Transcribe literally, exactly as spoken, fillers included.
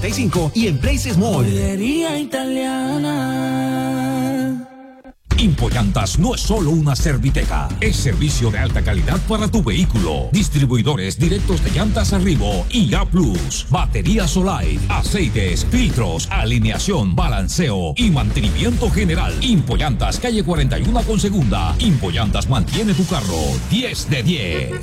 ochenta y cinco y en Places Mall. Joyería italiana. Impollantas no es solo una serviteca, es servicio de alta calidad para tu vehículo. Distribuidores directos de llantas Arrivo y A Plus, baterías Solite, aceites, filtros, alineación, balanceo y mantenimiento general. Impollantas, calle cuarenta y uno con segunda. Impollantas mantiene tu carro diez de diez.